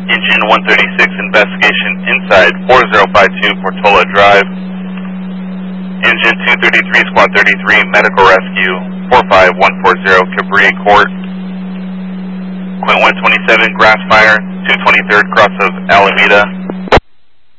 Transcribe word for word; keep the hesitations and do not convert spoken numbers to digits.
Engine one thirty-six, investigation inside four zero five two Portola Drive. Engine two thirty-three, Squad thirty-three, medical rescue four five one four zero Cabrini Court. Quint one twenty-seven, grass fire, two twenty-third cross of Alameda.